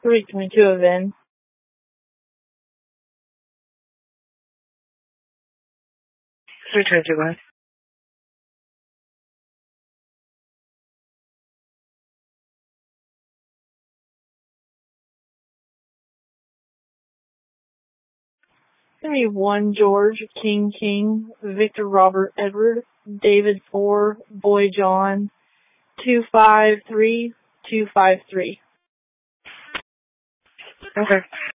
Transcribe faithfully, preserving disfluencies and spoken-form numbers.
three twenty-two of N. three twenty-two, go ahead. Give me one George, King King, Victor Robert Edward, David four, Boy John, two five three two five three. Okay.